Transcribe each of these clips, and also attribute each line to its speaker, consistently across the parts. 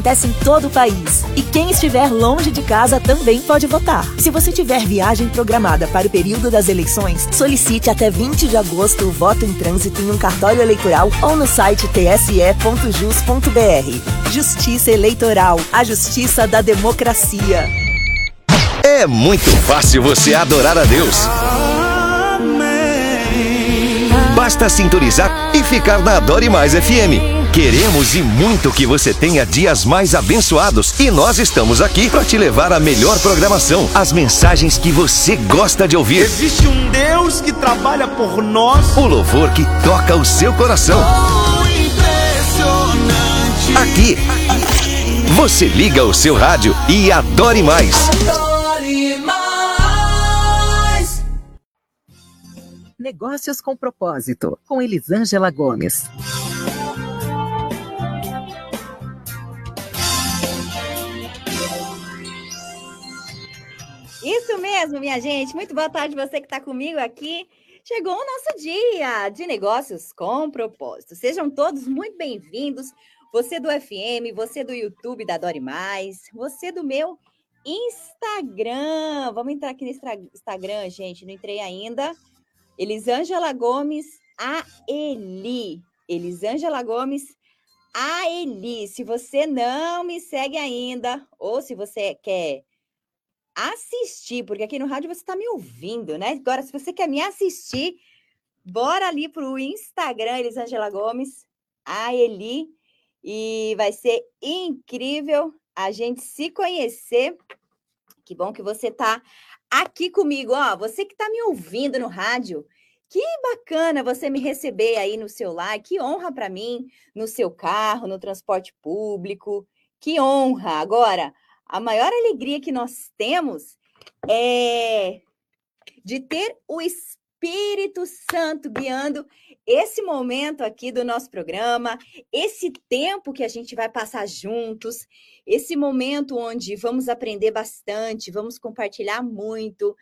Speaker 1: Acontece em todo o país. E quem estiver longe de casa também pode votar. Se você tiver viagem programada para o período das eleições, solicite até 20 de agosto o voto em trânsito em um cartório eleitoral ou no site tse.jus.br. Justiça Eleitoral, a justiça da democracia.
Speaker 2: É muito fácil você adorar a Deus. Basta sintonizar e ficar na Adore Mais FM. Queremos e muito que você tenha dias mais abençoados e nós estamos aqui para te levar a melhor programação, as mensagens que você gosta de ouvir.
Speaker 3: Existe um Deus que trabalha por nós.
Speaker 2: O louvor que toca o seu coração.
Speaker 3: Oh, impressionante.
Speaker 2: Aqui, você liga o seu rádio e adore mais.
Speaker 1: Adore mais.
Speaker 4: Negócios com propósito, com Elisângela Gomes.
Speaker 5: Isso mesmo, minha gente. Muito boa tarde, você que está comigo aqui. Chegou o nosso dia de negócios com propósito. Sejam todos muito bem-vindos. Você do FM, você do YouTube da Adore Mais, você do meu Instagram. Vamos entrar aqui no Instagram, gente. Não entrei ainda. Elisângela Gomes AELI. Elisângela Gomes AELI. Se você não me segue ainda, ou se você quer assistir, porque aqui no rádio você está me ouvindo, né? Agora, se você quer me assistir, bora ali para o Instagram, Elisângela Gomes, AELI, e vai ser incrível a gente se conhecer. Que bom que você está aqui comigo, ó. Você que está me ouvindo no rádio, que bacana você me receber aí no seu lar, que honra para mim, no seu carro, no transporte público, que honra. Agora, a maior alegria que nós temos é de ter o Espírito Santo guiando esse momento aqui do nosso programa, esse tempo que a gente vai passar juntos, esse momento onde vamos aprender bastante, vamos compartilhar muito.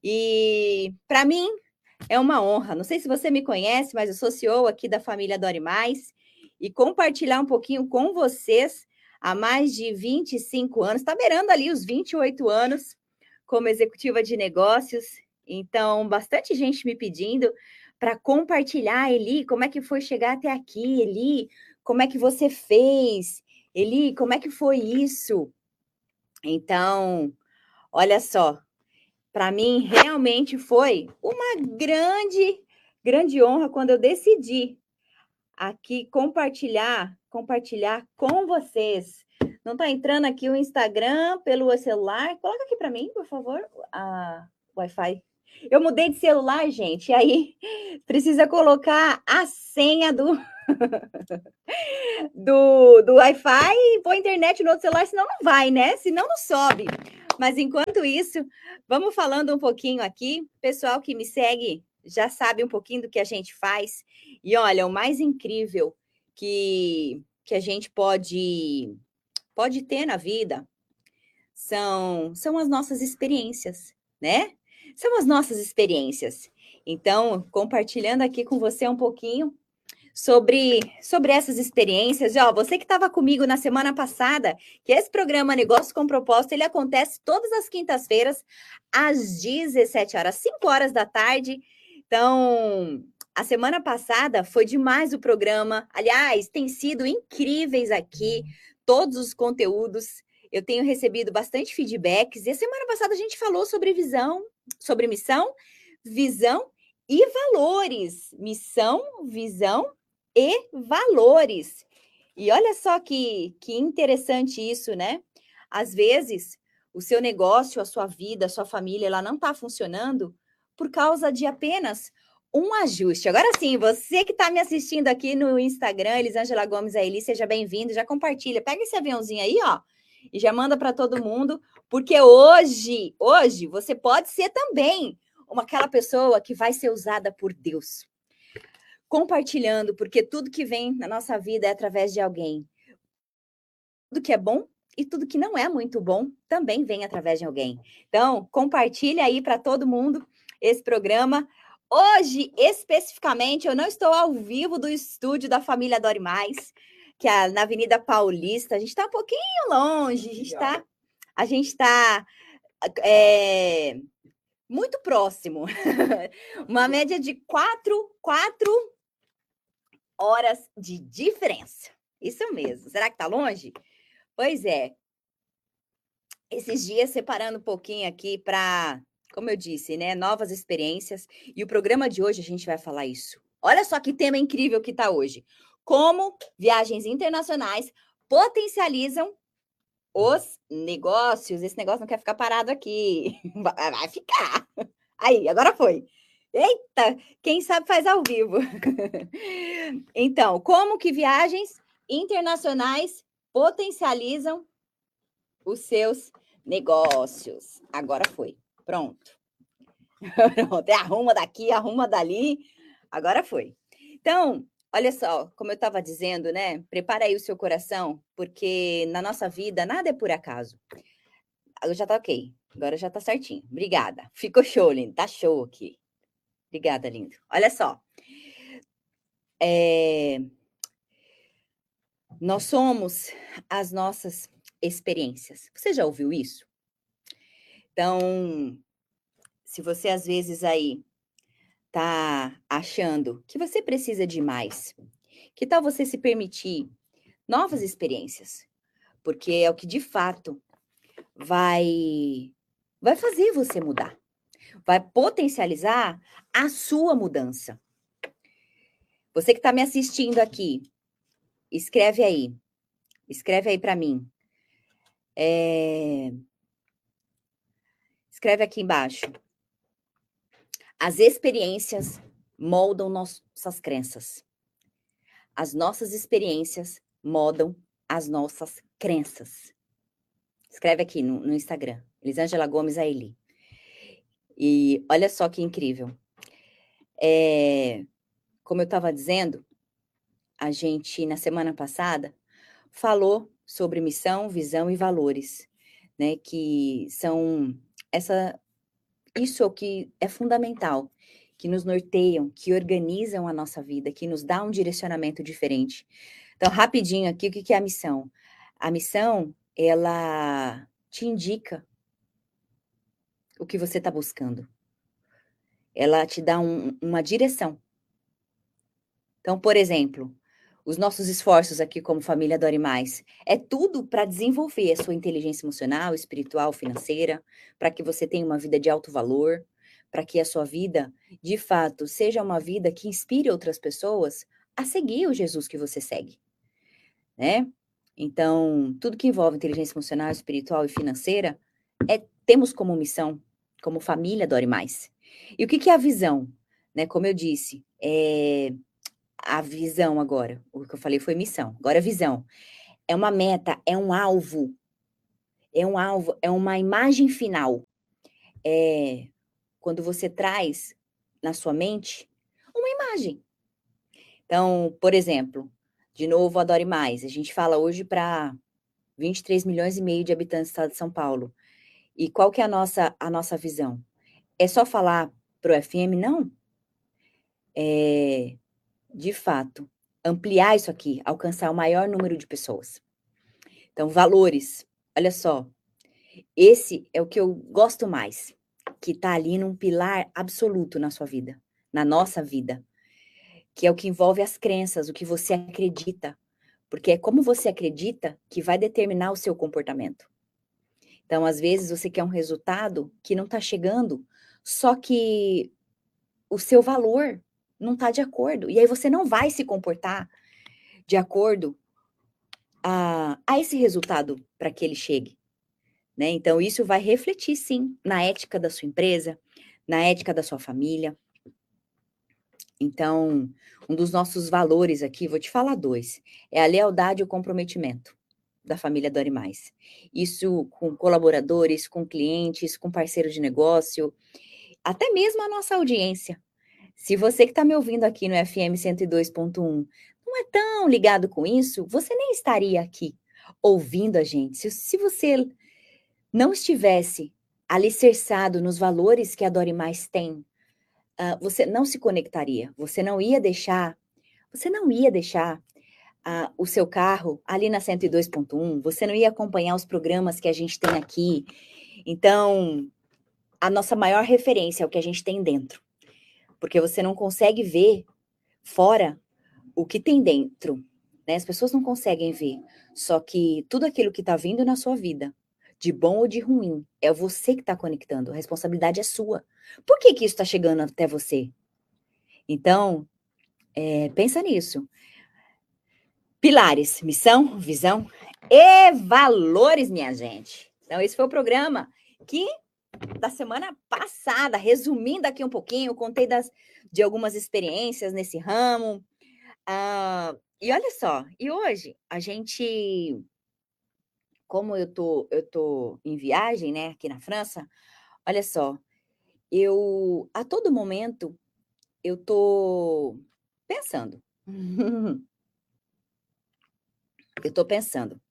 Speaker 5: E para mim é uma honra. Não sei se você me conhece, mas eu sou CEO aqui da família Adore Mais e compartilhar um pouquinho com vocês há mais de 25 anos, está beirando ali os 28 anos como executiva de negócios. Então, bastante gente me pedindo para compartilhar. Eli, como é que foi chegar até aqui? Eli, como é que você fez? Eli, como é que foi isso? Então, olha só, para mim realmente foi uma grande honra quando eu decidi aqui compartilhar com vocês. Não está entrando aqui o Instagram pelo celular? Coloca aqui para mim, por favor, a Wi-Fi. Eu mudei de celular, gente, e aí precisa colocar a senha do Wi-Fi e pôr a internet no outro celular, senão não vai, né? Senão não sobe. Mas enquanto isso, vamos falando um pouquinho aqui. Pessoal que me segue já sabe um pouquinho do que a gente faz. E olha, o mais incrível que a gente pode ter na vida são as nossas experiências, né? São as nossas experiências. Então, compartilhando aqui com você um pouquinho sobre essas experiências. E, ó, você que estava comigo na semana passada, que esse programa Negócio com Propósito, ele acontece todas as quintas-feiras, às 17 horas, 5 horas da tarde. Então, a semana passada foi demais o programa. Aliás, tem sido incríveis aqui todos os conteúdos. Eu tenho recebido bastante feedbacks. E a semana passada a gente falou sobre missão, visão e valores. Missão, visão e valores. E olha só que interessante isso, né? Às vezes, o seu negócio, a sua vida, a sua família, ela não está funcionando por causa de apenas um ajuste. Agora sim, você que está me assistindo aqui no Instagram, Elisângela Gomes AELI, seja bem-vindo, já compartilha, pega esse aviãozinho aí, ó, e já manda para todo mundo, porque hoje você pode ser também aquela pessoa que vai ser usada por Deus. Compartilhando, porque tudo que vem na nossa vida é através de alguém. Tudo que é bom e tudo que não é muito bom também vem através de alguém. Então, compartilha aí para todo mundo esse programa. Hoje, especificamente, eu não estou ao vivo do estúdio da família Adore Mais. que na Avenida Paulista, a gente está um pouquinho longe, a gente está muito próximo. Uma média de 4 horas de diferença. Isso mesmo. Será que está longe? Pois é. Esses dias separando um pouquinho aqui para, como eu disse, né, novas experiências. E o programa de hoje a gente vai falar isso. Olha só que tema incrível que está hoje. Como viagens internacionais potencializam os negócios. Esse negócio não quer ficar parado aqui. Vai ficar. Aí, agora foi. Eita, quem sabe faz ao vivo. Então, como que viagens internacionais potencializam os seus negócios? Agora foi. Pronto. Pronto. Arruma daqui, arruma dali. Agora foi. Então, olha só, como eu estava dizendo, né? Prepara aí o seu coração, porque na nossa vida nada é por acaso. Agora já tá ok. Agora já tá certinho. Obrigada. Ficou show, lindo. Tá show aqui. Obrigada, lindo. Olha só. Nós somos as nossas experiências. Você já ouviu isso? Então, se você às vezes aí tá achando que você precisa de mais, que tal você se permitir novas experiências? Porque é o que de fato vai fazer você mudar. Vai potencializar a sua mudança. Você que está me assistindo aqui, escreve aí para mim. Escreve aqui embaixo. As experiências moldam nossas crenças. As nossas experiências moldam as nossas crenças. Escreve aqui no Instagram, Elisângela Gomes Aeli. E olha só que incrível. Como eu estava dizendo, a gente, na semana passada, falou sobre missão, visão e valores, né? Que são isso é o que é fundamental, que nos norteiam, que organizam a nossa vida, que nos dá um direcionamento diferente. Então, rapidinho aqui, o que é a missão? A missão, ela te indica o que você está buscando. Ela te dá uma direção. Então, por exemplo, os nossos esforços aqui como família Dore Mais é tudo para desenvolver a sua inteligência emocional, espiritual, financeira, para que você tenha uma vida de alto valor, para que a sua vida, de fato, seja uma vida que inspire outras pessoas a seguir o Jesus que você segue, né? Então, tudo que envolve inteligência emocional, espiritual e financeira, temos como missão, como família Dore Mais. E o que é a visão? Né? Como eu disse, a visão agora, o que eu falei foi missão, agora a visão. É uma meta, é um alvo, é uma imagem final. Quando você traz na sua mente uma imagem. Então, por exemplo, de novo, a Dore Mais. A gente fala hoje para 23 milhões e meio de habitantes do estado de São Paulo. E qual que é a nossa visão? É só falar para o FM? Não. De fato, ampliar isso aqui, alcançar o maior número de pessoas. Então, valores. Olha só. Esse é o que eu gosto mais, que está ali num pilar absoluto na sua vida, na nossa vida, que é o que envolve as crenças, o que você acredita, porque é como você acredita que vai determinar o seu comportamento. Então, às vezes, você quer um resultado que não está chegando, só que o seu valor não está de acordo, e aí você não vai se comportar de acordo a esse resultado para que ele chegue. Né? Então, isso vai refletir, sim, na ética da sua empresa, na ética da sua família. Então, um dos nossos valores aqui, vou te falar 2, é a lealdade e o comprometimento da família Dore Mais. Isso com colaboradores, com clientes, com parceiros de negócio, até mesmo a nossa audiência. Se você que está me ouvindo aqui no FM 102.1 não é tão ligado com isso, você nem estaria aqui ouvindo a gente. Se você não estivesse alicerçado nos valores que a Dore Mais tem, você não se conectaria, você não ia deixar o seu carro ali na 102.1, você não ia acompanhar os programas que a gente tem aqui. Então, a nossa maior referência é o que a gente tem dentro. Porque você não consegue ver fora o que tem dentro, né? As pessoas não conseguem ver. Só que tudo aquilo que está vindo na sua vida, de bom ou de ruim, é você que está conectando. A responsabilidade é sua. Por que isso está chegando até você? Então, pensa nisso. Pilares, missão, visão e valores, minha gente. Então, esse foi o programa da semana passada, resumindo aqui um pouquinho, contei de algumas experiências nesse ramo. E olha só, e hoje a gente, como eu tô em viagem, né, aqui na França, olha só, a todo momento, eu tô pensando. Eu tô pensando.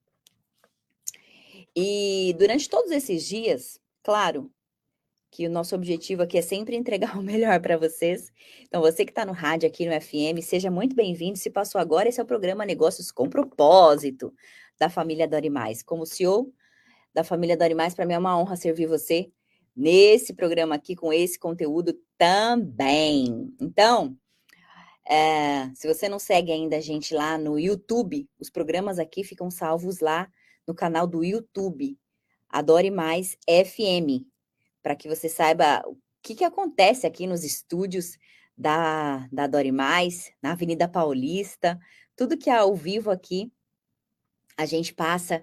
Speaker 5: E durante todos esses dias, claro, que o nosso objetivo aqui é sempre entregar o melhor para vocês. Então, você que está no rádio aqui no FM, seja muito bem-vindo. Se passou agora, esse é o programa Negócios com Propósito, da família Dori Mais. Como CEO da família Dori Mais, para mim é uma honra servir você nesse programa aqui, com esse conteúdo também. Então, se você não segue ainda a gente lá no YouTube, os programas aqui ficam salvos lá no canal do YouTube, Adore Mais FM, para que você saiba o que acontece aqui nos estúdios da Adore Mais, na Avenida Paulista, tudo que é ao vivo aqui, a gente passa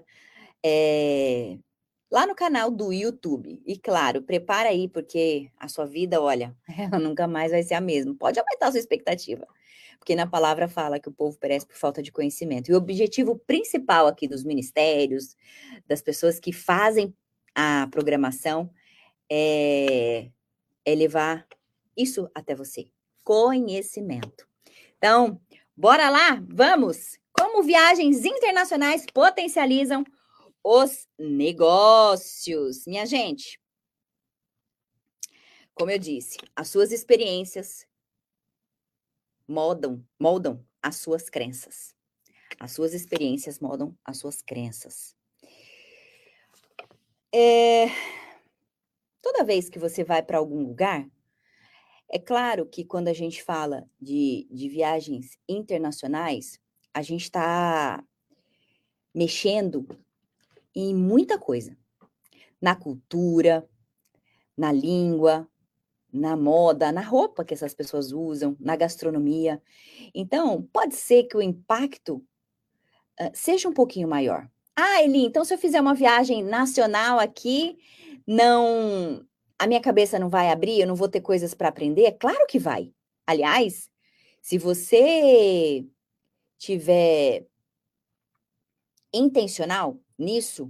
Speaker 5: lá no canal do YouTube. E claro, prepara aí, porque a sua vida, olha, ela nunca mais vai ser a mesma. Pode aumentar a sua expectativa, porque na palavra fala que o povo perece por falta de conhecimento. E o objetivo principal aqui dos ministérios, das pessoas que fazem a programação, é levar isso até você. Conhecimento. Então, bora lá? Vamos! Como viagens internacionais potencializam os negócios. Minha gente, como eu disse, as suas experiências moldam as suas crenças. As suas experiências moldam as suas crenças. Toda vez que você vai para algum lugar, é claro que quando a gente fala de viagens internacionais, a gente está mexendo em muita coisa. Na cultura, na língua, na moda, na roupa que essas pessoas usam, na gastronomia. Então, pode ser que o impacto seja um pouquinho maior. Eli, então se eu fizer uma viagem nacional aqui, a minha cabeça não vai abrir, eu não vou ter coisas para aprender? Claro que vai. Aliás, se você tiver intencional nisso,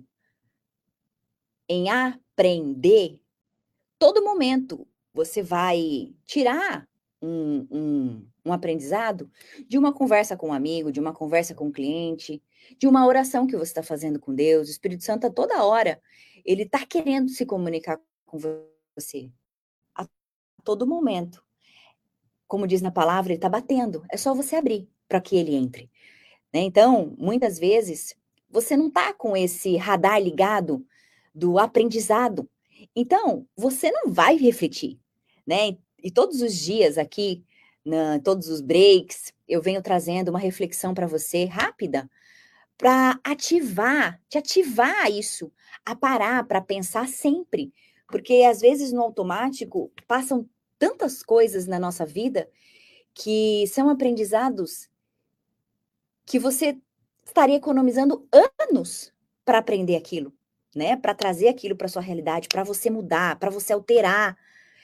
Speaker 5: em aprender, todo momento você vai tirar um aprendizado de uma conversa com um amigo, de uma conversa com um cliente, de uma oração que você está fazendo com Deus. O Espírito Santo, a toda hora, ele está querendo se comunicar com você. A todo momento. Como diz na palavra, ele está batendo. É só você abrir para que ele entre. Né? Então, muitas vezes, você não está com esse radar ligado do aprendizado. Então, você não vai refletir, né? E todos os dias aqui, todos os breaks, eu venho trazendo uma reflexão para você rápida, para te ativar isso, a parar, para pensar sempre. Porque, às vezes, no automático, passam tantas coisas na nossa vida que são aprendizados que você estaria economizando anos para aprender aquilo, né? Para trazer aquilo para sua realidade, para você mudar, para você alterar.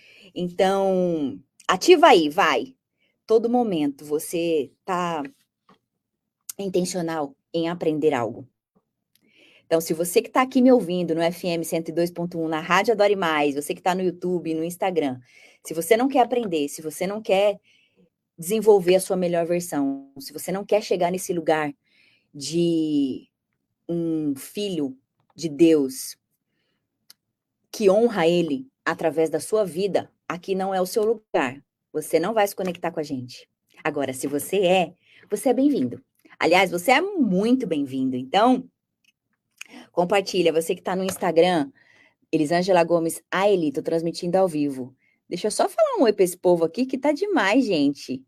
Speaker 5: Então, ativa aí, vai. Todo momento você está intencional em aprender algo. Então, se você que está aqui me ouvindo no FM 102.1, na Rádio Adore Mais, você que está no YouTube, no Instagram, se você não quer aprender, se você não quer desenvolver a sua melhor versão, se você não quer chegar nesse lugar de um filho de Deus que honra ele através da sua vida, aqui não é o seu lugar. Você não vai se conectar com a gente. Agora, se você é bem-vindo. Aliás, você é muito bem-vindo. Então, compartilha. Você que está no Instagram, Elisângela Gomes, a Eli, tô transmitindo ao vivo. Deixa eu só falar um oi para esse povo aqui, que tá demais, gente.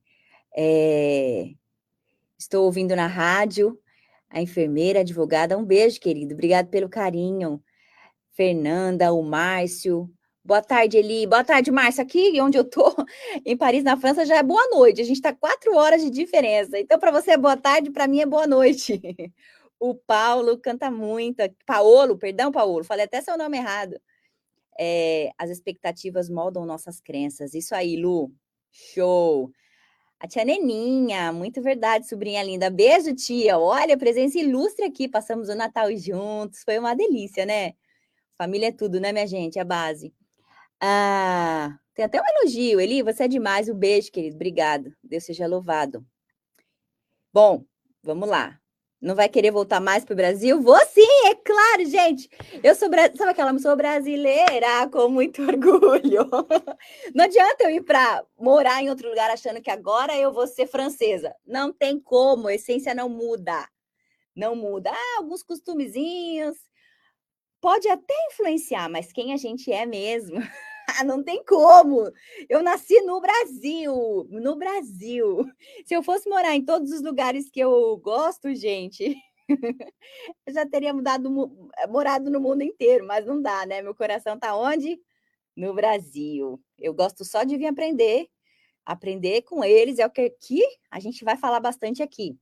Speaker 5: Estou ouvindo na rádio, a enfermeira, a advogada. Um beijo, querido. Obrigado pelo carinho. Fernanda, o Márcio. Boa tarde, Eli. Boa tarde, Márcio. Aqui onde eu tô, em Paris, na França, já é boa noite. A gente tá 4 horas de diferença. Então, para você é boa tarde, para mim é boa noite. O Paulo canta muito. Paolo, perdão, Paolo. Falei até seu nome errado. As expectativas moldam nossas crenças. Isso aí, Lu. Show. A tia Neninha, muito verdade, sobrinha linda. Beijo, tia. Olha, presença ilustre aqui. Passamos o Natal juntos. Foi uma delícia, né? Família é tudo, né, minha gente? É a base. Tem até um elogio. Eli, você é demais. Um beijo, querido. Obrigado. Deus seja louvado. Bom, vamos lá. Não vai querer voltar mais para o Brasil? Vou sim, é claro, gente. Eu sou, sabe aquela, eu sou brasileira com muito orgulho. Não adianta eu ir para morar em outro lugar achando que agora eu vou ser francesa. Não tem como, a essência não muda. Não muda. Alguns costumezinhos. Pode até influenciar, mas quem a gente é mesmo? Não tem como. Eu nasci no Brasil, no Brasil. Se eu fosse morar em todos os lugares que eu gosto, gente, eu já teria morado no mundo inteiro, mas não dá, né? Meu coração tá onde? No Brasil. Eu gosto só de vir aprender com eles, é o que a gente vai falar bastante aqui.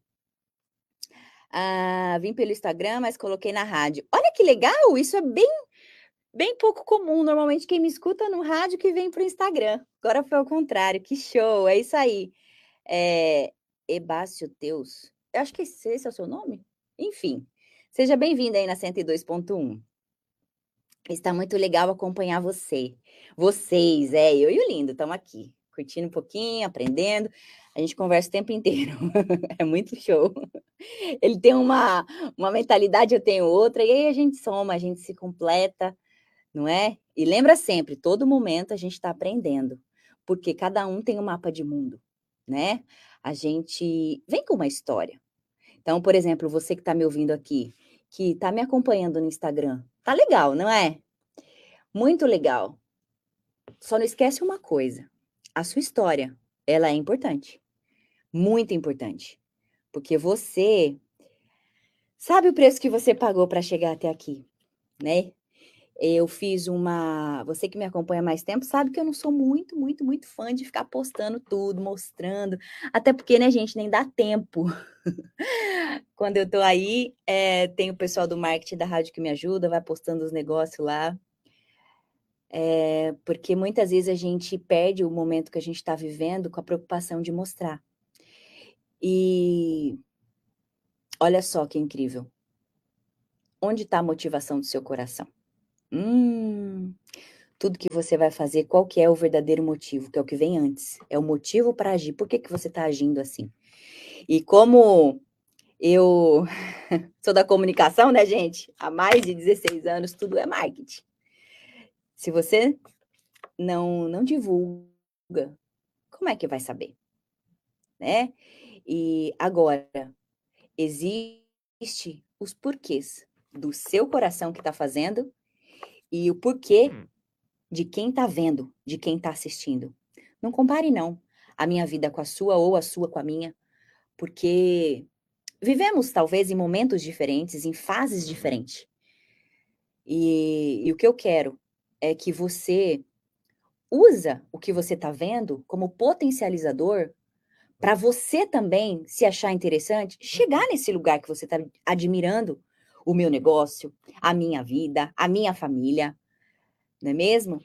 Speaker 5: Vim pelo Instagram, mas coloquei na rádio. Olha que legal, isso é bem pouco comum. Normalmente quem me escuta no rádio que vem para o Instagram. Agora foi ao contrário, que show, é isso aí. Ebácio Teus, eu acho que esse é o seu nome? Enfim, seja bem-vinda aí na 102.1. Está muito legal acompanhar vocês, eu e o Lindo, estamos aqui, curtindo um pouquinho, aprendendo, a gente conversa o tempo inteiro, é muito show. Ele tem uma mentalidade, eu tenho outra, e aí a gente soma, a gente se completa, não é? E lembra sempre, todo momento a gente está aprendendo, porque cada um tem um mapa de mundo, né? A gente vem com uma história. Então, por exemplo, você que está me ouvindo aqui, que está me acompanhando no Instagram, tá legal, não é? Muito legal. Só não esquece uma coisa, a sua história, ela é importante, muito importante, porque você sabe o preço que você pagou para chegar até aqui, né? Eu fiz você que me acompanha há mais tempo sabe que eu não sou muito fã de ficar postando tudo, mostrando, até porque, né, gente, nem dá tempo. Quando eu tô aí, tem o pessoal do marketing da rádio que me ajuda, vai postando os negócios lá, porque muitas vezes a gente perde o momento que a gente está vivendo com a preocupação de mostrar. E olha só que incrível. Onde está a motivação do seu coração? Tudo que você vai fazer, qual que é o verdadeiro motivo, que é o que vem antes, é o motivo para agir, por que você está agindo assim? E como eu sou da comunicação, né, gente? Há mais de 16 anos, tudo é marketing. Se você não divulga, como é que vai saber? Né? E agora, existe os porquês do seu coração que está fazendo e o porquê de quem está vendo, de quem está assistindo. Não compare, não, a minha vida com a sua ou a sua com a minha, porque vivemos, talvez, em momentos diferentes, em fases diferentes. E o que eu quero é que você usa o que você está vendo como potencializador para você também se achar interessante, chegar nesse lugar que você está admirando o meu negócio, a minha vida, a minha família, não é mesmo?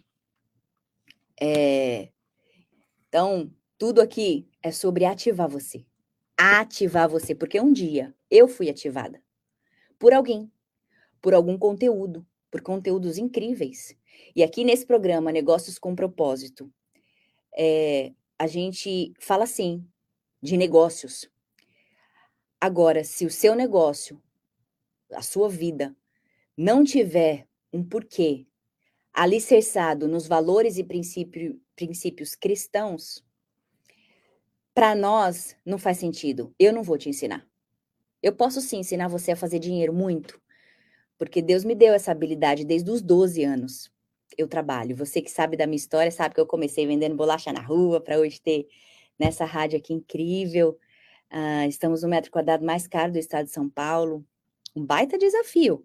Speaker 5: Então, tudo aqui é sobre ativar você. Ativar você, porque um dia eu fui ativada por alguém, por algum conteúdo, por conteúdos incríveis. E aqui nesse programa, Negócios com Propósito, a gente fala assim, de negócios. Agora, se o seu negócio, a sua vida, não tiver um porquê alicerçado nos valores e princípios cristãos, para nós não faz sentido. Eu não vou te ensinar. Eu posso sim ensinar você a fazer dinheiro muito, porque Deus me deu essa habilidade desde os 12 anos. Eu trabalho. Você que sabe da minha história, sabe que eu comecei vendendo bolacha na rua para hoje ter nessa rádio aqui incrível. Estamos no metro quadrado mais caro do estado de São Paulo. Um baita desafio.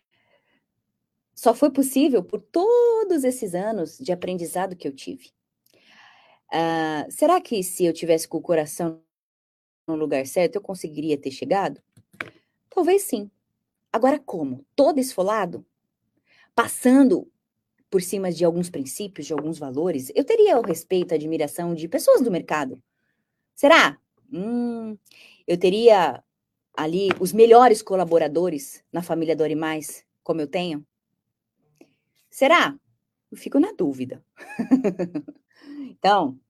Speaker 5: Só foi possível por todos esses anos de aprendizado que eu tive. Será que se eu tivesse com o coração no lugar certo, eu conseguiria ter chegado? Talvez sim. Agora como? Todo esfolado? Passando por cima de alguns princípios, de alguns valores, eu teria o respeito, a admiração de pessoas do mercado. Será? Eu teria ali os melhores colaboradores na família Dori Mais, como eu tenho? Será? Eu fico na dúvida. Então,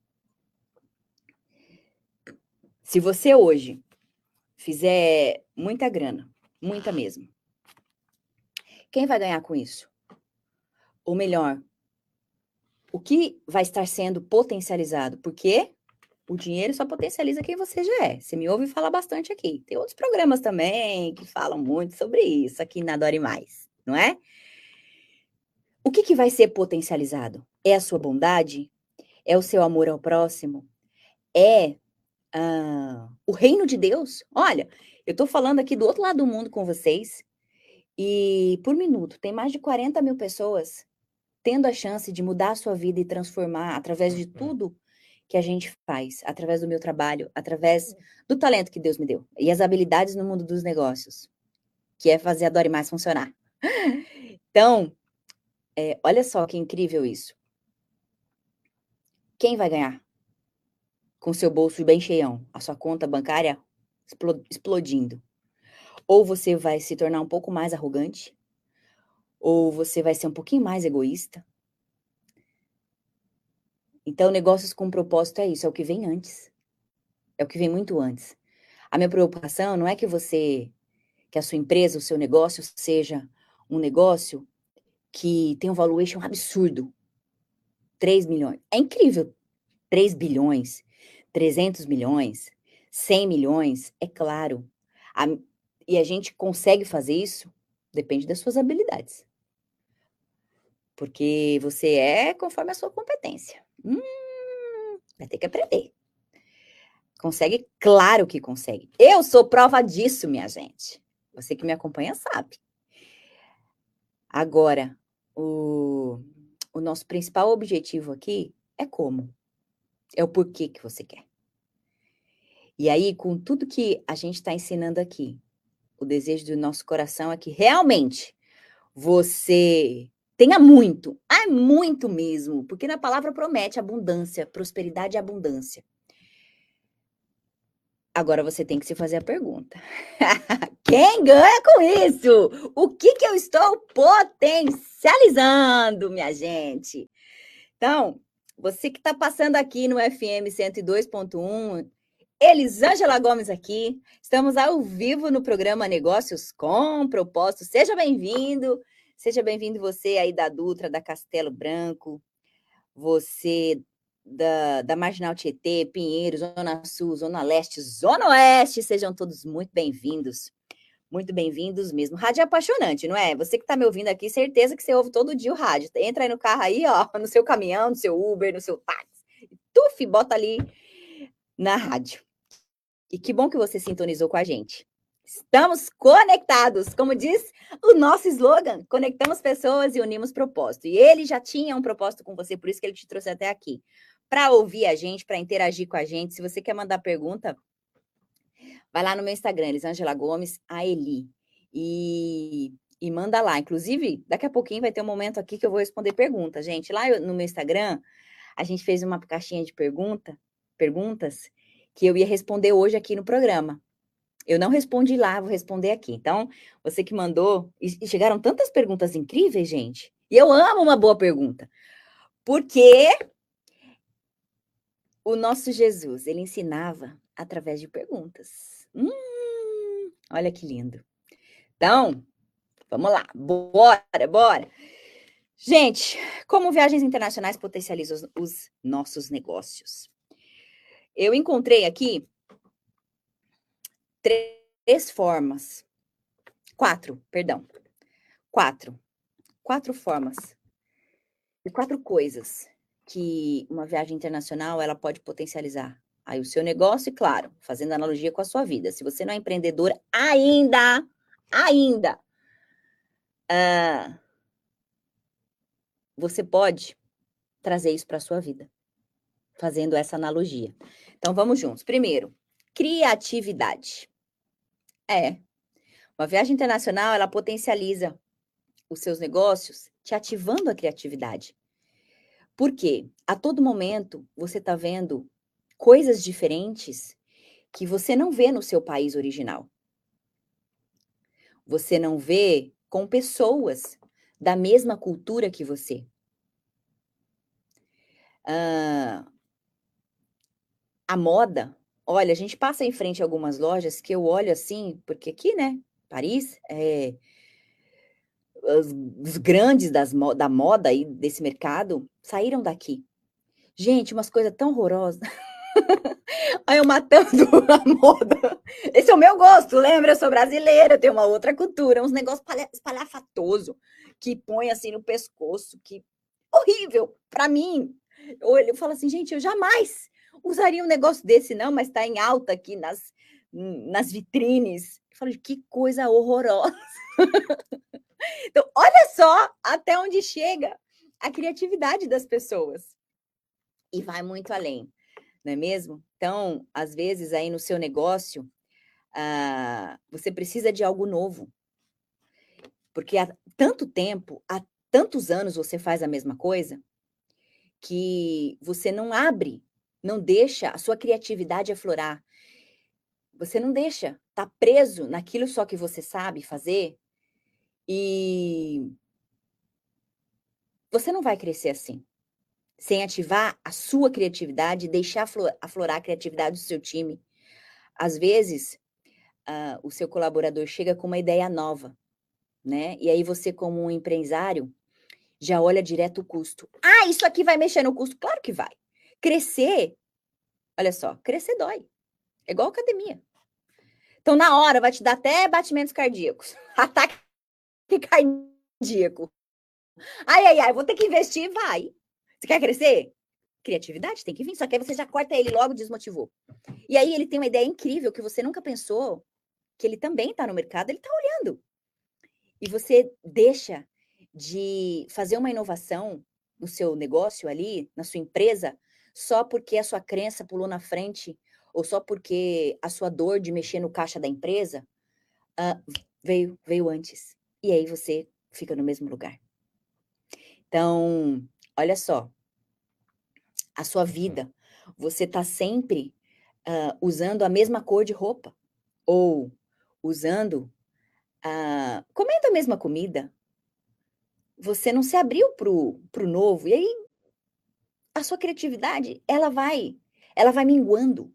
Speaker 5: se você hoje fizer muita grana, muita mesmo, quem vai ganhar com isso? Ou melhor, o que vai estar sendo potencializado? Porque o dinheiro só potencializa quem você já é. Você me ouve falar bastante aqui. Tem outros programas também que falam muito sobre isso aqui na Dori Mais, não é? O que vai ser potencializado? É a sua bondade? É o seu amor ao próximo? É o reino de Deus? Olha, eu estou falando aqui do outro lado do mundo com vocês e por minuto tem mais de 40 mil pessoas tendo a chance de mudar a sua vida e transformar através de tudo que a gente faz, através do meu trabalho, através do talento que Deus me deu e as habilidades no mundo dos negócios, que é fazer a Dori Mais funcionar. Então, olha só que incrível isso. Quem vai ganhar? Com seu bolso bem cheião, a sua conta bancária explodindo. Ou você vai se tornar um pouco mais arrogante, ou você vai ser um pouquinho mais egoísta. Então, negócios com propósito é isso, é o que vem antes. É o que vem muito antes. A minha preocupação não é que a sua empresa, o seu negócio seja um negócio que tem um valuation absurdo. 3 milhões. É incrível. 3 bilhões, 300 milhões, 100 milhões, é claro. E a gente consegue fazer isso? Depende das suas habilidades. Porque você é conforme a sua competência. Vai ter que aprender. Consegue? Claro que consegue. Eu sou prova disso, minha gente. Você que me acompanha sabe. Agora, o nosso principal objetivo aqui é como. É o porquê que você quer. E aí, com tudo que a gente está ensinando aqui, o desejo do nosso coração é que realmente você tenha muito, muito mesmo, porque na palavra promete abundância, prosperidade e abundância. Agora você tem que se fazer a pergunta. Quem ganha com isso? O que eu estou potencializando, minha gente? Então, você que está passando aqui no FM 102.1, Elisângela Gomes aqui. Estamos ao vivo no programa Negócios com Propósito. Seja bem-vindo você aí da Dutra, da Castelo Branco, você da Marginal Tietê, Pinheiro, Zona Sul, Zona Leste, Zona Oeste, sejam todos muito bem-vindos mesmo. Rádio é apaixonante, não é? Você que está me ouvindo aqui, certeza que você ouve todo dia o rádio. Entra aí no carro aí, ó, no seu caminhão, no seu Uber, no seu táxi, tuf, bota ali na rádio. E que bom que você sintonizou com a gente. Estamos conectados, como diz o nosso slogan, conectamos pessoas e unimos propósito. E ele já tinha um propósito com você, por isso que ele te trouxe até aqui. Para ouvir a gente, para interagir com a gente. Se você quer mandar pergunta, vai lá no meu Instagram, Elisângela Gomes, a Eli. E manda lá. Inclusive, daqui a pouquinho vai ter um momento aqui que eu vou responder perguntas, gente. Lá no meu Instagram, a gente fez uma caixinha de perguntas que eu ia responder hoje aqui no programa. Eu não respondi lá, vou responder aqui. Então, você que mandou... E chegaram tantas perguntas incríveis, gente. E eu amo uma boa pergunta. Porque o nosso Jesus, ele ensinava através de perguntas. Olha que lindo. Então, vamos lá. Bora. Gente, como viagens internacionais potencializam os nossos negócios? Eu encontrei aqui formas. 4, perdão. 4 formas e 4 coisas que uma viagem internacional ela pode potencializar. Aí o seu negócio e, claro, fazendo analogia com a sua vida. Se você não é empreendedor ainda, você pode trazer isso para a sua vida, fazendo essa analogia. Então, vamos juntos. Primeiro, criatividade. Uma viagem internacional, ela potencializa os seus negócios, te ativando a criatividade. Por quê? A todo momento, você está vendo coisas diferentes que você não vê no seu país original. Você não vê com pessoas da mesma cultura que você. A moda, olha, a gente passa em frente a algumas lojas que eu olho assim, porque aqui, né, Paris, os grandes da moda aí, desse mercado, saíram daqui. Gente, umas coisas tão horrorosas. Aí eu matando a moda. Esse é o meu gosto, lembra? Eu sou brasileira, eu tenho uma outra cultura, uns negócios espalhafatoso que põe assim no pescoço, que horrível para mim. Eu falo assim, gente, eu jamais usaria um negócio desse, não, mas tá em alta aqui nas vitrines. Eu falo, que coisa horrorosa. Então, olha só até onde chega a criatividade das pessoas. E vai muito além, não é mesmo? Então, às vezes, aí no seu negócio, você precisa de algo novo. Porque há tanto tempo, há tantos anos você faz a mesma coisa, que você não abre, não deixa a sua criatividade aflorar. Você não deixa, tá preso naquilo só que você sabe fazer, e você não vai crescer assim, sem ativar a sua criatividade, deixar aflorar a criatividade do seu time. Às vezes, o seu colaborador chega com uma ideia nova, né? E aí você, como um empresário, já olha direto o custo. Isso aqui vai mexer no custo? Claro que vai. Crescer, olha só, crescer dói. É igual academia. Então, na hora, vai te dar até batimentos cardíacos. Ataque cardíaco. Vou ter que investir, vai. Você quer crescer? Criatividade tem que vir, só que aí você já corta ele logo, desmotivou. E aí ele tem uma ideia incrível que você nunca pensou, que ele também está no mercado, ele está olhando. E você deixa de fazer uma inovação no seu negócio ali, na sua empresa, só porque a sua crença pulou na frente, ou só porque a sua dor de mexer no caixa da empresa veio antes. E aí você fica no mesmo lugar. Então, olha só, a sua vida, você está sempre usando a mesma cor de roupa, ou comendo a mesma comida. Você não se abriu pro novo, e aí a sua criatividade, ela vai minguando,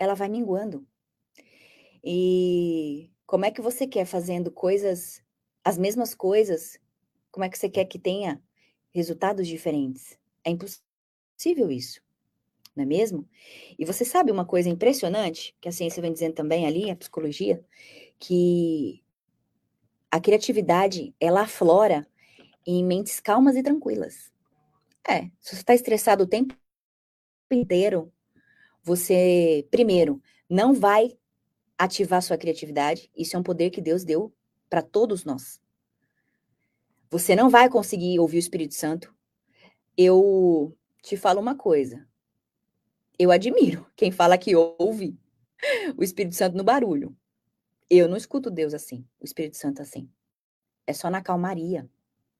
Speaker 5: E como é que você quer fazendo as mesmas coisas, como é que você quer que tenha resultados diferentes? É impossível isso, não é mesmo? E você sabe uma coisa impressionante, que a ciência vem dizendo também ali, a psicologia, que a criatividade, ela aflora em mentes calmas e tranquilas. Se você está estressado o tempo inteiro, você, primeiro, não vai ativar sua criatividade. Isso é um poder que Deus deu para todos nós. Você não vai conseguir ouvir o Espírito Santo. Eu te falo uma coisa. Eu admiro quem fala que ouve o Espírito Santo no barulho. Eu não escuto Deus assim, o Espírito Santo assim. É só na calmaria.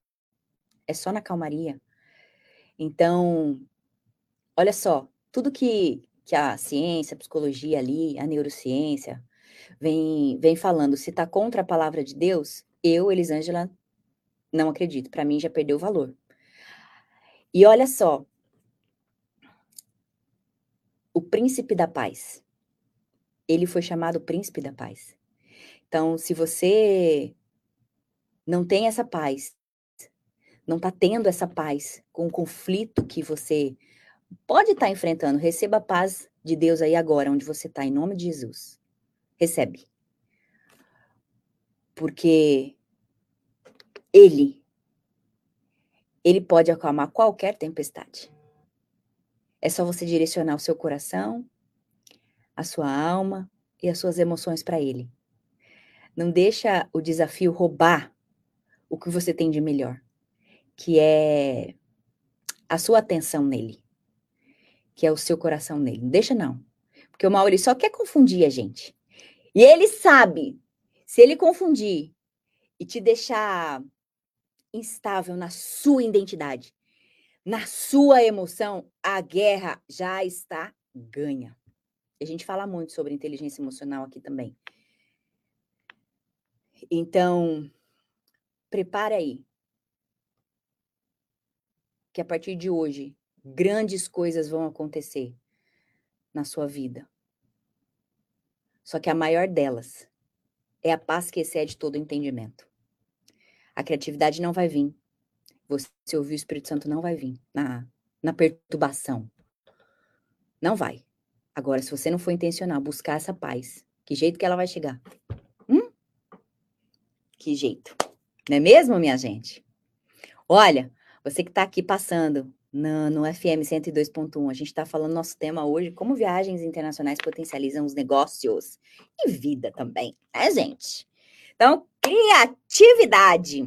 Speaker 5: Então, olha só, tudo que a ciência, a psicologia ali, a neurociência, vem falando, se está contra a palavra de Deus, eu, Elisângela, não acredito. Para mim, já perdeu o valor. E olha só, o príncipe da paz. Ele foi chamado príncipe da paz. Então, se você não tem essa paz, não está tendo essa paz com o conflito que você pode estar enfrentando, receba a paz de Deus aí agora, onde você está, em nome de Jesus. Recebe. Porque ele pode acalmar qualquer tempestade. É só você direcionar o seu coração, a sua alma e as suas emoções para ele. Não deixa o desafio roubar o que você tem de melhor, que é a sua atenção nele, que é o seu coração nele. Não deixa não, porque o mal ele só quer confundir a gente. E ele sabe, se ele confundir e te deixar instável na sua identidade, na sua emoção, a guerra já está ganha. A gente fala muito sobre inteligência emocional aqui também. Então, prepara aí, que a partir de hoje, grandes coisas vão acontecer na sua vida. Só que a maior delas é a paz que excede todo entendimento. A criatividade não vai vir. Você ouvir o Espírito Santo não vai vir na perturbação. Não vai. Agora, se você não for intencional, buscar essa paz, que jeito que ela vai chegar? Que jeito. Não é mesmo, minha gente? Olha, você que está aqui passando no FM 102.1, a gente está falando nosso tema hoje, como viagens internacionais potencializam os negócios e vida também, né, gente? Então, criatividade.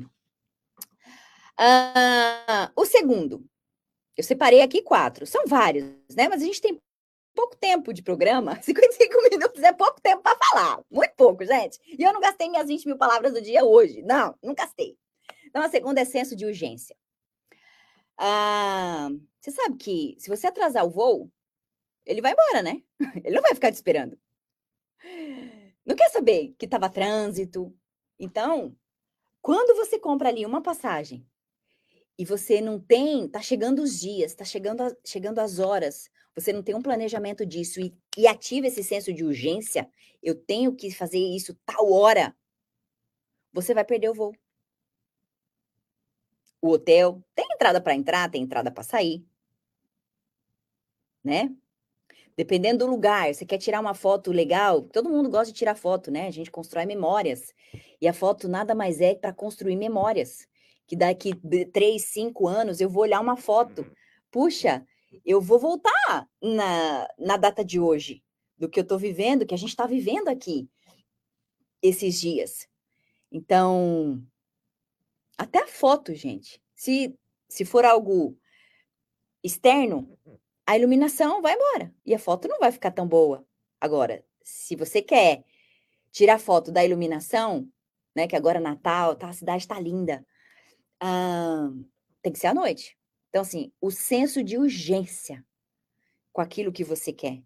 Speaker 5: O segundo, eu separei aqui 4, são vários, né? Mas a gente tem pouco tempo de programa, 55 minutos é pouco tempo para falar, muito pouco, gente. E eu não gastei minhas 20 mil palavras do dia hoje, não gastei. Então, a segunda é senso de urgência. Você sabe que se você atrasar o voo, ele vai embora, né? Ele não vai ficar te esperando. Não quer saber que estava trânsito. Então, quando você compra ali uma passagem e você não tem, tá chegando os dias, tá chegando as horas, você não tem um planejamento disso e ativa esse senso de urgência, eu tenho que fazer isso tal hora, você vai perder o voo. O hotel tem entrada para entrar, tem entrada para sair, né? Dependendo do lugar, você quer tirar uma foto legal, todo mundo gosta de tirar foto, né? A gente constrói memórias. E a foto nada mais é para construir memórias. Que daqui 3, 5 anos eu vou olhar uma foto. Puxa, eu vou voltar na data de hoje, do que eu estou vivendo, que a gente está vivendo aqui esses dias. Então, até a foto, gente. Se for algo externo, a iluminação vai embora e a foto não vai ficar tão boa. Agora, se você quer tirar foto da iluminação, né, que agora é Natal, a cidade está linda, tem que ser à noite. Então, assim, o senso de urgência com aquilo que você quer.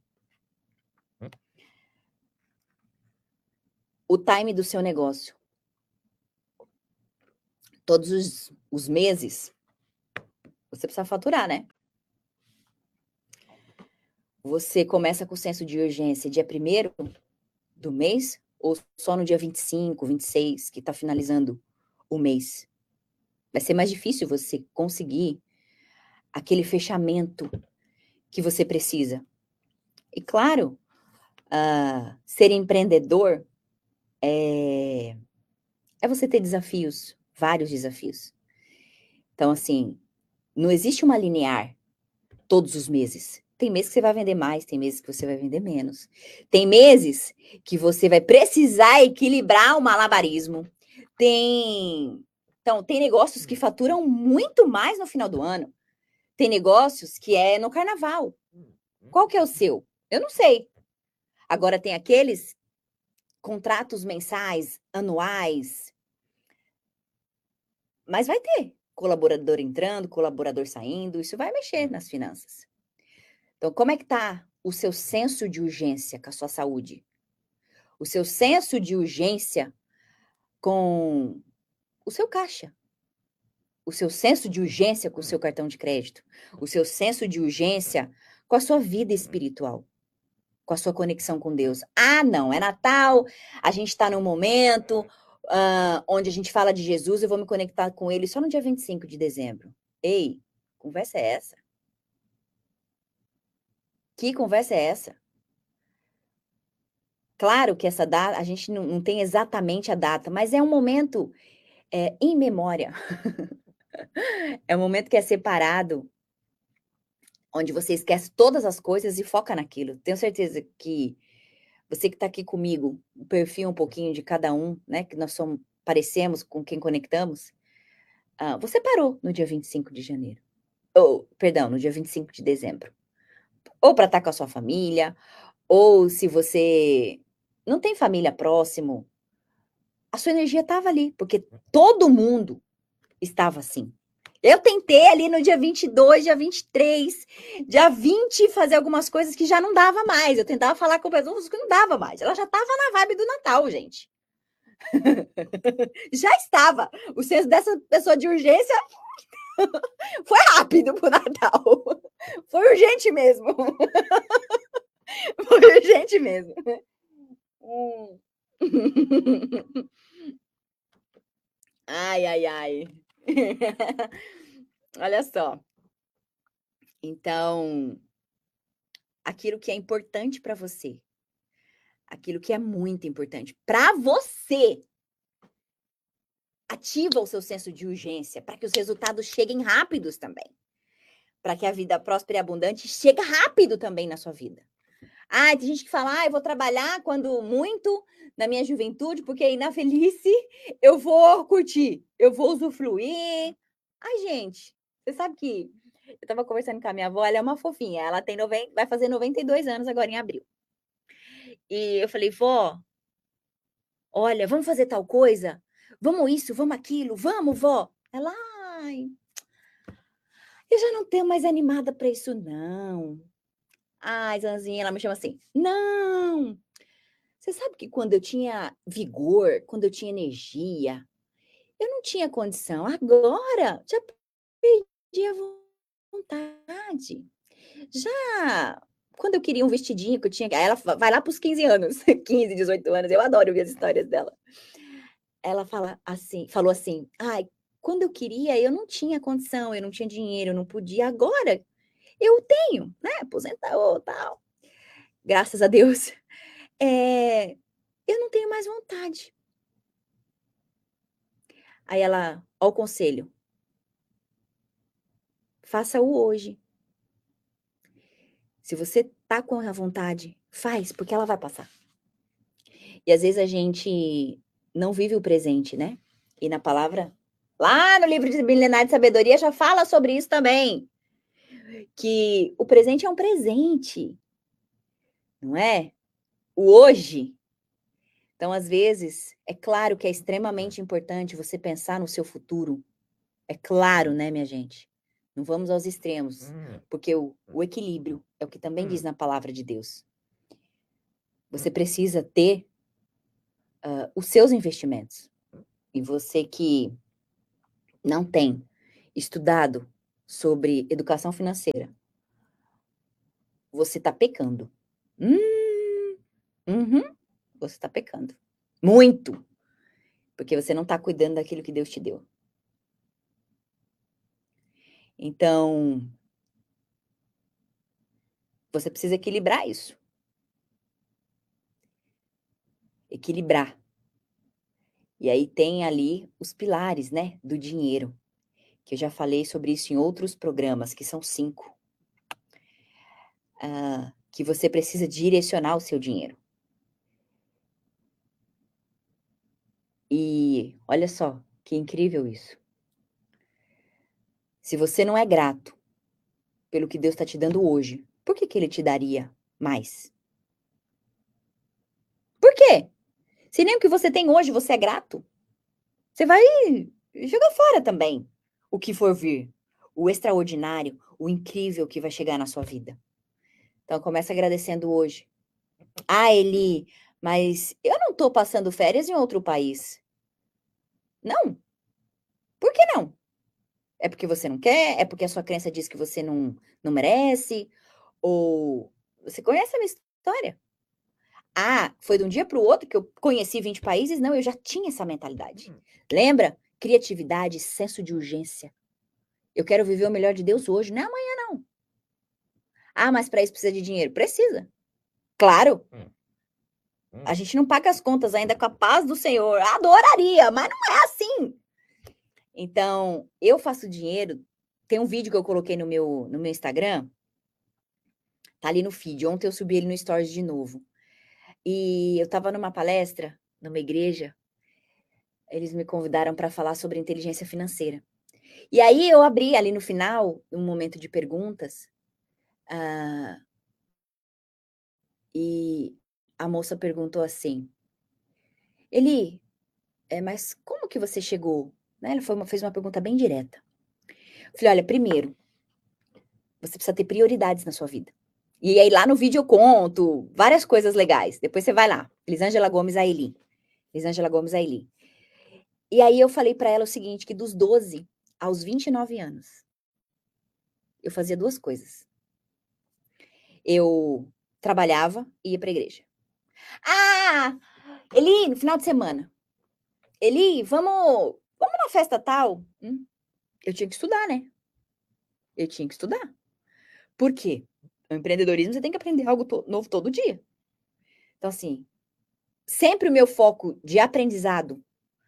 Speaker 5: O time do seu negócio. Todos os meses, você precisa faturar, né? Você começa com o senso de urgência dia 1º do mês ou só no dia 25, 26, que está finalizando o mês? Vai ser mais difícil você conseguir aquele fechamento que você precisa. E claro, ser empreendedor é você ter desafios, vários desafios. Então, assim, não existe uma linear todos os meses. Tem meses que você vai vender mais, tem meses que você vai vender menos. Tem meses que você vai precisar equilibrar o malabarismo. Então, tem negócios que faturam muito mais no final do ano. Tem negócios que é no carnaval. Qual que é o seu? Eu não sei. Agora, tem aqueles contratos mensais, anuais. Mas vai ter colaborador entrando, colaborador saindo. Isso vai mexer nas finanças. Então, como é que está o seu senso de urgência com a sua saúde? O seu senso de urgência com o seu caixa? O seu senso de urgência com o seu cartão de crédito? O seu senso de urgência com a sua vida espiritual? Com a sua conexão com Deus? Não, é Natal, a gente está num momento onde a gente fala de Jesus, eu vou me conectar com ele só no dia 25 de dezembro. Ei, conversa é essa? Que conversa é essa? Claro que essa data, a gente não tem exatamente a data, mas é um momento em memória. É um momento que é separado, onde você esquece todas as coisas e foca naquilo. Tenho certeza que você que está aqui comigo, o perfil um pouquinho de cada um, né? Que nós somos, parecemos com quem conectamos. Você parou no dia 25 de janeiro. Perdão, no dia 25 de dezembro. Ou para estar com a sua família, ou se você não tem família próximo, a sua energia estava ali, porque todo mundo estava assim. Eu tentei ali no dia 22, dia 23, dia 20 fazer algumas coisas que já não dava mais. Eu tentava falar com pessoas que não dava mais. Ela já estava na vibe do Natal, gente. Já estava. O senso dessa pessoa de urgência foi rápido pro Natal. Foi urgente mesmo. Foi urgente mesmo. Ai, ai, ai. Olha só. Então, aquilo que é importante para você, aquilo que é muito importante para você, ativa o seu senso de urgência para que os resultados cheguem rápidos também. Para que a vida próspera e abundante chegue rápido também na sua vida. Tem gente que fala, eu vou trabalhar quando muito na minha juventude, porque aí na velhice eu vou curtir, eu vou usufruir. Ai, gente, você sabe que eu estava conversando com a minha avó, ela é uma fofinha, ela tem vai fazer 92 anos agora em abril. E eu falei, vó, olha, vamos fazer tal coisa? Vamos isso, vamos aquilo, vamos, vó. Ela, ai, eu já não tenho mais animada para isso, não. Ai, Zanzinha, ela me chama assim, não. Você sabe que quando eu tinha vigor, quando eu tinha energia, eu não tinha condição. Agora, já perdi a vontade. Já quando eu queria um vestidinho que eu tinha, ela vai lá para os 15 anos, 15, 18 anos, eu adoro ouvir as histórias dela. Ela falou assim, quando eu queria, eu não tinha condição, eu não tinha dinheiro, eu não podia. Agora, eu tenho, né, aposentou, tal. Graças a Deus. Eu não tenho mais vontade. Aí ela, ó o conselho. Faça-o hoje. Se você tá com a vontade, faz, porque ela vai passar. E às vezes a gente não vive o presente, né? E na palavra, lá no livro de Milenar de Sabedoria, já fala sobre isso também. Que o presente é um presente, não é? O hoje. Então, às vezes, é claro que é extremamente importante você pensar no seu futuro. É claro, né, minha gente? Não vamos aos extremos, porque o equilíbrio é o que também diz na palavra de Deus. Você precisa ter os seus investimentos. E você que não tem estudado sobre educação financeira, você está pecando. Você está pecando. Muito. Porque você não está cuidando daquilo que Deus te deu. Então, você precisa equilibrar isso. Equilibrar. E aí tem ali os pilares, né, do dinheiro. Que eu já falei sobre isso em outros programas, que são 5. Que você precisa direcionar o seu dinheiro. E olha só, que incrível isso. Se você não é grato pelo que Deus está te dando hoje, por que Ele te daria mais? Por quê? Se nem o que você tem hoje você é grato, você vai jogar fora também o que for vir, o extraordinário, o incrível que vai chegar na sua vida. Então, começa agradecendo hoje. Eli, mas eu não estou passando férias em outro país. Não. Por que não? É porque você não quer? É porque a sua crença diz que você não merece? Ou você conhece a minha história? Foi de um dia para o outro que eu conheci 20 países? Não, eu já tinha essa mentalidade. Lembra? Criatividade, senso de urgência. Eu quero viver o melhor de Deus hoje, não é amanhã, não. Mas para isso precisa de dinheiro? Precisa. Claro. A gente não paga as contas ainda com a paz do Senhor. Adoraria, mas não é assim. Então, eu faço dinheiro. Tem um vídeo que eu coloquei no meu Instagram. Tá ali no feed. Ontem eu subi ele no Stories de novo. E eu tava numa palestra, numa igreja. Eles me convidaram para falar sobre inteligência financeira. E aí eu abri ali no final, um momento de perguntas. E a moça perguntou assim: Eli, mas como que você chegou? Né? Ela fez uma pergunta bem direta. Eu falei, olha, primeiro, você precisa ter prioridades na sua vida. E aí lá no vídeo eu conto várias coisas legais. Depois você vai lá. Elisângela Gomes Aeli. Elisângela Gomes Aeli. E aí eu falei para ela o seguinte, que dos 12 aos 29 anos, eu fazia duas coisas. Eu trabalhava e ia para a igreja. Eli, no final de semana. Eli, vamos na festa tal? Eu tinha que estudar, né? Eu tinha que estudar. Por quê? No empreendedorismo você tem que aprender algo novo todo dia. Então, assim, sempre o meu foco de aprendizado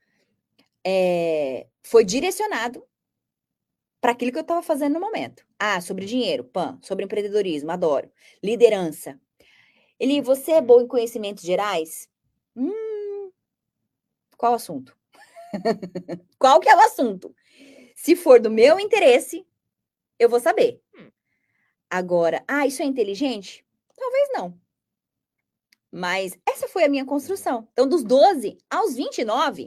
Speaker 5: foi direcionado para aquilo que eu estava fazendo no momento. Sobre dinheiro, sobre empreendedorismo, adoro. Liderança. Eli, você é bom em conhecimentos gerais? Qual assunto? Qual que é o assunto? Se for do meu interesse, eu vou saber. Agora, isso é inteligente? Talvez não. Mas essa foi a minha construção. Então, dos 12 aos 29,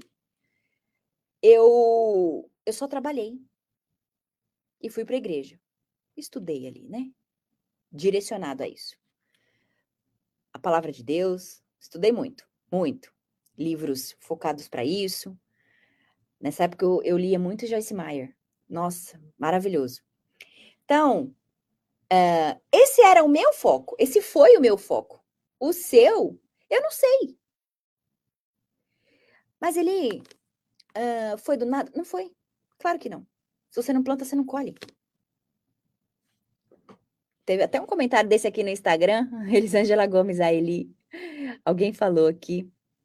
Speaker 5: eu só trabalhei. E fui para a igreja. Estudei ali, né? Direcionado a isso. A palavra de Deus, estudei muito, muito. Livros focados para isso. Nessa época eu lia muito Joyce Meyer. Nossa, maravilhoso. Então, esse era o meu foco. Esse foi o meu foco. O seu, eu não sei. Mas ele foi do nada? Não foi. Claro que não. Se você não planta, você não colhe. Teve até um comentário desse aqui no Instagram. Elisângela Gomes Aeli. Alguém falou aqui.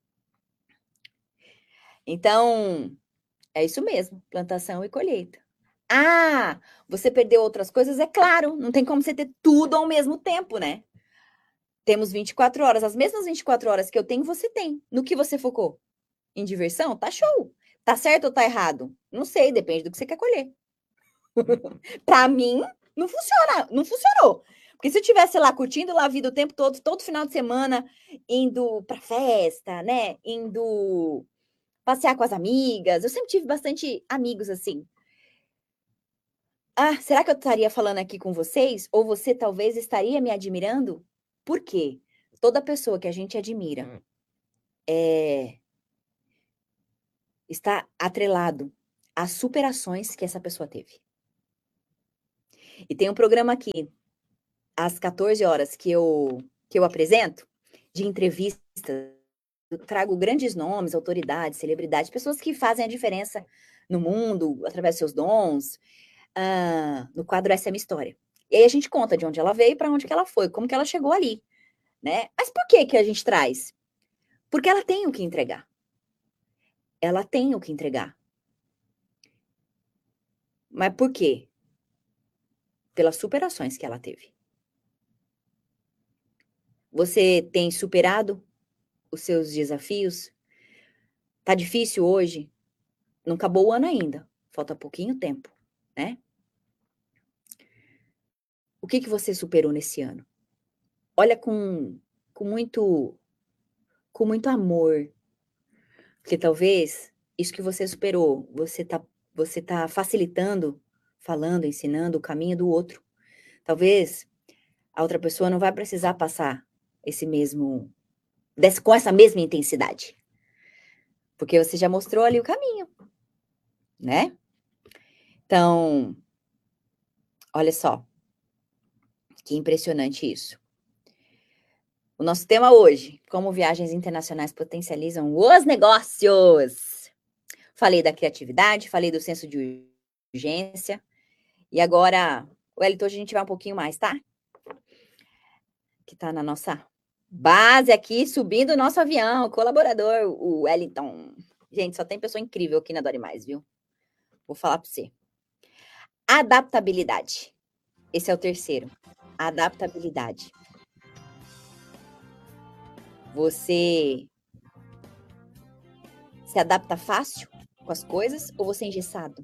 Speaker 5: Então, é isso mesmo. Plantação e colheita. Você perdeu outras coisas? É claro. Não tem como você ter tudo ao mesmo tempo, né? Temos 24 horas. As mesmas 24 horas que eu tenho, você tem. No que você focou? Em diversão? Tá show. Tá certo ou tá errado? Não sei, depende do que você quer colher. Pra mim, não funciona. Não funcionou. Porque se eu estivesse lá curtindo lá a vida o tempo todo final de semana, indo pra festa, né? Indo passear com as amigas. Eu sempre tive bastante amigos assim. Será que eu estaria falando aqui com vocês? Ou você talvez estaria me admirando? Por quê? Toda pessoa que a gente admira está atrelado às superações que essa pessoa teve. E tem um programa aqui, às 14 horas, que eu apresento, de entrevistas. Eu trago grandes nomes, autoridades, celebridades, pessoas que fazem a diferença no mundo, através dos seus dons, no quadro Essa é a Minha História. E aí a gente conta de onde ela veio, para onde que ela foi, como que ela chegou ali, né? Mas por que a gente traz? Porque ela tem o que entregar. Ela tem o que entregar. Mas por quê? Pelas superações que ela teve. Você tem superado os seus desafios? Tá difícil hoje? Não acabou o ano ainda. Falta pouquinho tempo, né? O que você superou nesse ano? Olha com muito amor. Porque talvez isso que você superou, você tá facilitando, falando, ensinando o caminho do outro. Talvez a outra pessoa não vai precisar passar com essa mesma intensidade. Porque você já mostrou ali o caminho, né? Então, olha só. Que impressionante isso. O nosso tema hoje, como viagens internacionais potencializam os negócios. Falei da criatividade, falei do senso de urgência. E agora, Wellington, a gente vai um pouquinho mais, tá? Que tá na nossa Base aqui, subindo o nosso avião, colaborador, o Wellington. Gente, só tem pessoa incrível aqui na Dori Mais, viu? Vou falar para você. Adaptabilidade. Esse é o terceiro. Adaptabilidade. Você se adapta fácil com as coisas ou você é engessado?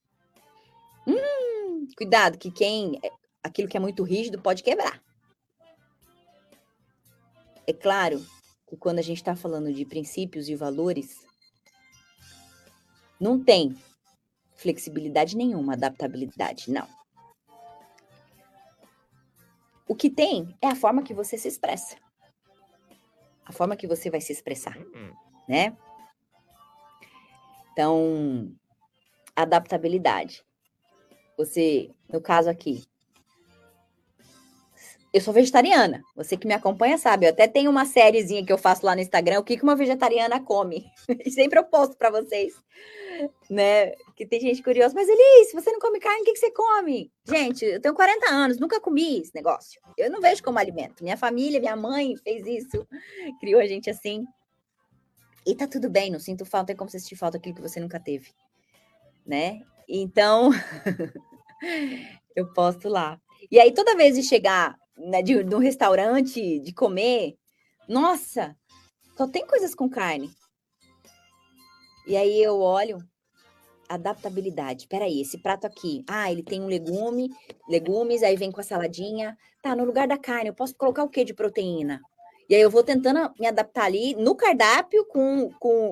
Speaker 5: Cuidado, que aquilo que é muito rígido pode quebrar. É claro que quando a gente está falando de princípios e valores, não tem flexibilidade nenhuma, adaptabilidade, não. O que tem é a forma que você se expressa. A forma que você vai se expressar, né? Então, adaptabilidade. Você, no caso aqui, eu sou vegetariana. Você que me acompanha sabe. Eu até tenho uma sériezinha que eu faço lá no Instagram, o que uma vegetariana come. E sempre eu posto para vocês, né? Que tem gente curiosa. Mas, Elis, se você não come carne, o que você come? Gente, eu tenho 40 anos, nunca comi esse negócio. Eu não vejo como alimento. Minha família, minha mãe fez isso, criou a gente assim. E tá tudo bem, não sinto falta, é como se sentir falta daquilo que você nunca teve, né? Então, eu posto lá. E aí, toda vez de chegar, né, de um restaurante, de comer, nossa, só tem coisas com carne. E aí eu olho, adaptabilidade. Peraí, esse prato aqui, ele tem um legumes, aí vem com a saladinha. Tá, no lugar da carne, eu posso colocar o quê de proteína? E aí eu vou tentando me adaptar ali no cardápio com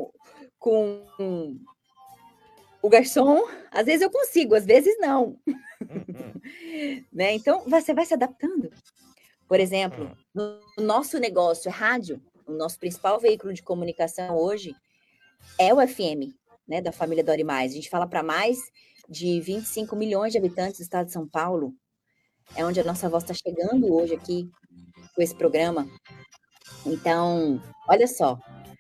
Speaker 5: o garçom. Às vezes eu consigo, às vezes não. Né? Então, você vai se adaptando. Por exemplo, no nosso negócio, rádio, o nosso principal veículo de comunicação hoje é o FM, né, da família Dori Mais. A gente fala para mais de 25 milhões de habitantes do estado de São Paulo. É onde a nossa voz está chegando hoje aqui com esse programa. Então, olha só.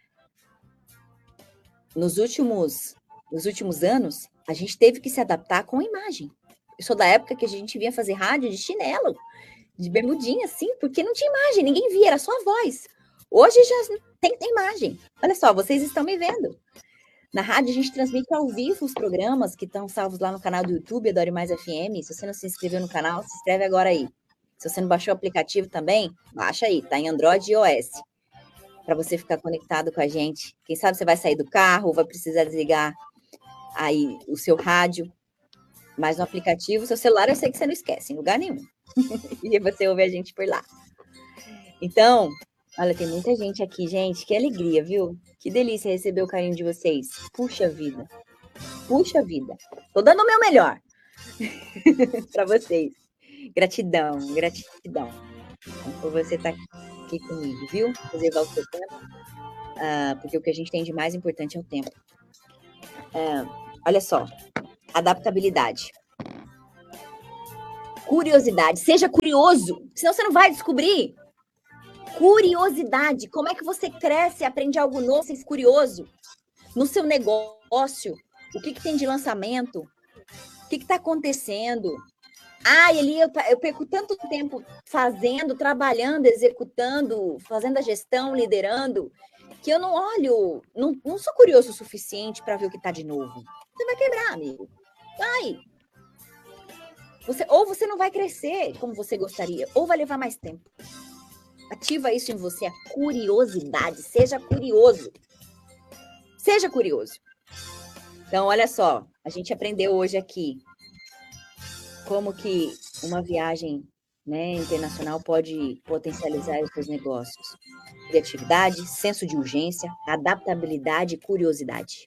Speaker 5: Nos últimos anos, a gente teve que se adaptar com a imagem. Eu sou da época que a gente vinha fazer rádio de chinelo, de bermudinha, assim, porque não tinha imagem, ninguém via, era só a voz. Hoje já tem imagem. Olha só, vocês estão me vendo. Na rádio, a gente transmite ao vivo os programas que estão salvos lá no canal do YouTube, Dori Mais FM. Se você não se inscreveu no canal, se inscreve agora aí. Se você não baixou o aplicativo também, baixa aí, tá em Android e iOS. Para você ficar conectado com a gente. Quem sabe você vai sair do carro, vai precisar desligar aí o seu rádio. Mas no aplicativo, seu celular, eu sei que você não esquece, em lugar nenhum. E você ouve a gente por lá. Então, olha, tem muita gente aqui, gente. Que alegria, viu? Que delícia receber o carinho de vocês. Puxa vida. Puxa vida. Tô dando o meu melhor para vocês. Gratidão, gratidão por você estar aqui comigo, viu? Reservar o seu tempo. Porque o que a gente tem de mais importante é o tempo. Olha só. Adaptabilidade. Curiosidade. Seja curioso, senão você não vai descobrir. Curiosidade. Como é que você cresce e aprende algo novo sem ser curioso? No seu negócio, o que tem de lançamento? O que está acontecendo? Eli, eu perco tanto tempo fazendo, trabalhando, executando, fazendo a gestão, liderando, que eu não olho, não sou curioso o suficiente para ver o que está de novo. Você vai quebrar, amigo. Vai. Ou você não vai crescer como você gostaria, ou vai levar mais tempo. Ativa isso em você, a curiosidade. Seja curioso. Seja curioso. Então, olha só. A gente aprendeu hoje aqui como que uma viagem, né, internacional pode potencializar os seus negócios. Criatividade, senso de urgência, adaptabilidade e curiosidade.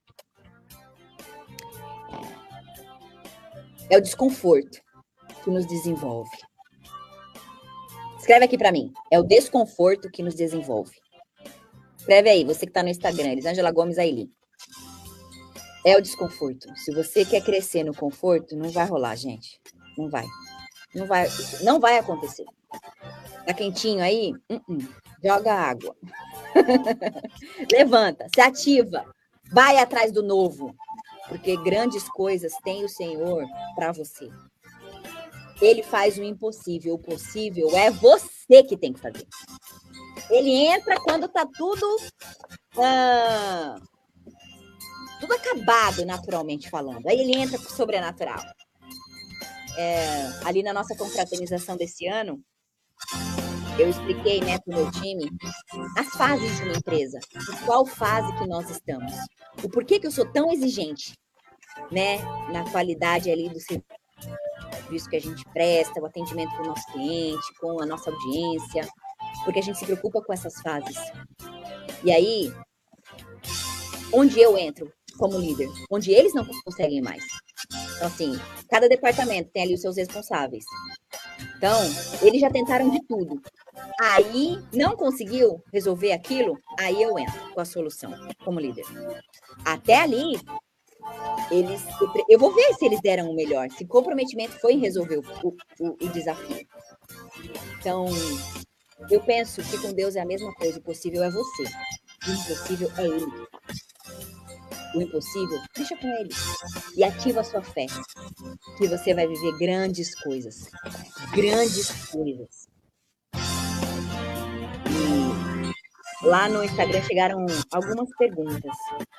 Speaker 5: É o desconforto que nos desenvolve. Escreve aqui para mim. É o desconforto que nos desenvolve. Escreve aí, você que está no Instagram, Elisângela Gomes Aili. É o desconforto. Se você quer crescer no conforto, não vai rolar, gente. Não vai. Não vai acontecer. Tá quentinho aí? Joga água. Levanta, se ativa. Vai atrás do novo. Porque grandes coisas tem o Senhor para você. Ele faz o impossível. O possível é você que tem que fazer. Ele entra quando tá tudo acabado, naturalmente falando. Aí ele entra pro sobrenatural. Ali na nossa confraternização desse ano, eu expliquei, né, para o meu time as fases de uma empresa, em qual fase que nós estamos, o porquê que eu sou tão exigente, né, na qualidade ali do serviço que a gente presta, o atendimento com o nosso cliente, com a nossa audiência, porque a gente se preocupa com essas fases. E aí, onde eu entro como líder, onde eles não conseguem mais. Então, assim, cada departamento tem ali os seus responsáveis. Então, eles já tentaram de tudo. Aí, não conseguiu resolver aquilo, aí eu entro com a solução, como líder. Até ali, eu vou ver se eles deram o melhor, se o comprometimento foi em resolver o desafio. Então, eu penso que com Deus é a mesma coisa, o possível é você, o impossível é Ele que faz. O impossível, deixa com Ele e ativa a sua fé, que você vai viver grandes coisas. Grandes coisas. E lá no Instagram chegaram algumas perguntas.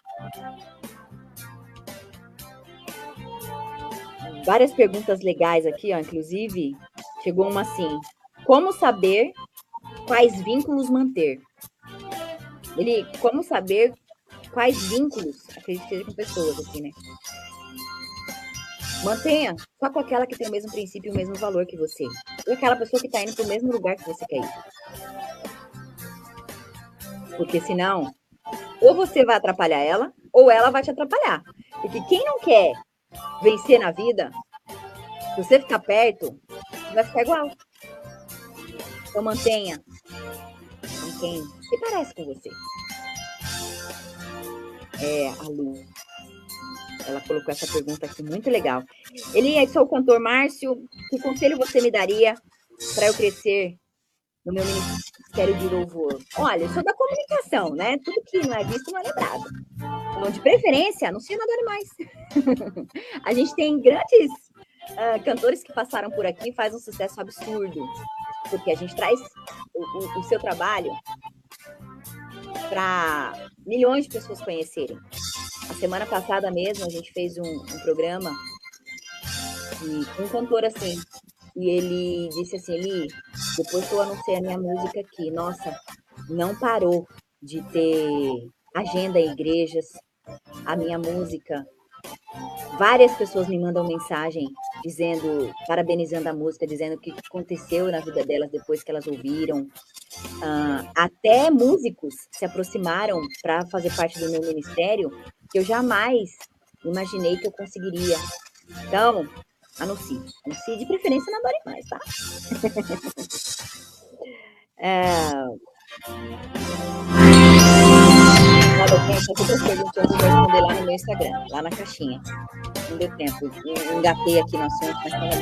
Speaker 5: Várias perguntas legais aqui, ó. Inclusive, chegou uma assim: como saber quais vínculos manter? Como saber quais vínculos, acredito que seja com pessoas, assim, né? Mantenha só com aquela que tem o mesmo princípio e o mesmo valor que você. Ou aquela pessoa que está indo para o mesmo lugar que você quer ir. Porque senão, ou você vai atrapalhar ela, ou ela vai te atrapalhar. Porque quem não quer vencer na vida, se você ficar perto, vai ficar igual. Então mantenha com quem se parece com você. A Lu. Ela colocou essa pergunta aqui, muito legal. Sou o cantor Márcio. Que conselho você me daria para eu crescer no meu ministério de louvor? Olha, eu sou da comunicação, né? Tudo que não é visto não é lembrado. Então, de preferência, anuncia na Adore Mais. A gente tem grandes cantores que passaram por aqui e faz um sucesso absurdo. Porque a gente traz o seu trabalho para milhões de pessoas conhecerem. A semana passada mesmo, a gente fez um programa com um cantor assim, e ele disse assim: Eli, depois que eu anunciei a minha música aqui, nossa, não parou de ter agenda em igrejas, a minha música. Várias pessoas me mandam mensagem dizendo, parabenizando a música, dizendo o que aconteceu na vida delas depois que elas ouviram. Até músicos se aproximaram para fazer parte do meu ministério, que eu jamais imaginei que eu conseguiria. Então, anuncie de preferência na Adore Mais, tá? Essas outras perguntas eu vou responder lá no meu Instagram, lá na caixinha. Não deu tempo, engatei aqui no assunto, mas